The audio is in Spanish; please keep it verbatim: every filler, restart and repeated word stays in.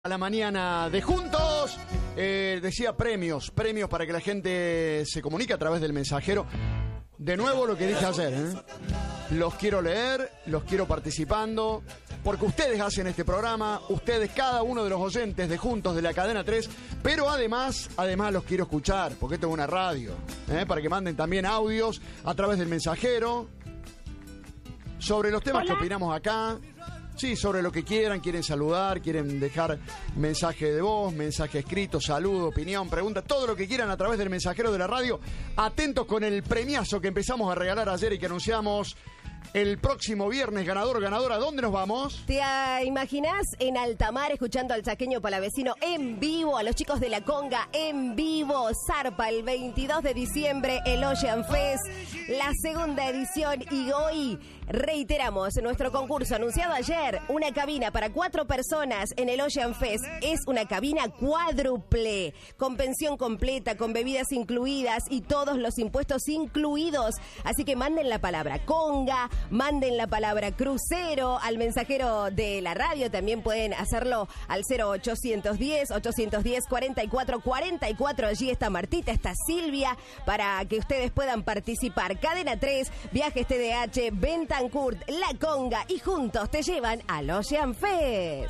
A la mañana de Juntos, eh, decía premios, premios para que la gente se comunique a través del mensajero. De nuevo lo que dije ayer, ¿eh? Los quiero leer, los quiero participando, porque ustedes hacen este programa, ustedes, cada uno de los oyentes de Juntos de la Cadena tres, pero además, además los quiero escuchar, porque esto es una radio, ¿eh? Para que manden también audios a través del mensajero, sobre los temas Hola. que opinamos acá. Sí, sobre lo que quieran, quieren saludar, quieren dejar mensaje de voz, mensaje escrito, saludo, opinión, pregunta, todo lo que quieran a través del mensajero de la radio. Atentos con el premiazo que empezamos a regalar ayer y que anunciamos el próximo viernes. Ganador, ganadora, ¿dónde nos vamos? ¿Te ah, imaginás en Altamar escuchando al chaqueño palavecino en vivo, a los chicos de la conga en vivo? Zarpa el veintidós de diciembre el Ocean Fest, la segunda edición, y hoy reiteramos nuestro concurso anunciado ayer, una cabina para cuatro personas en el Ocean Fest. Es una cabina cuádruple, con pensión completa, con bebidas incluidas y todos los impuestos incluidos. Así que manden la palabra conga, manden la palabra crucero al mensajero de la radio. También pueden hacerlo al cero ochocientos diez, ochocientos diez, cuarenta y cuatro cuarenta y cuatro. Allí está Martita, está Silvia, para que ustedes puedan participar. Cadena tres, Viajes T D H, Bentancur, La Conga, y juntos te llevan al Ocean Fest.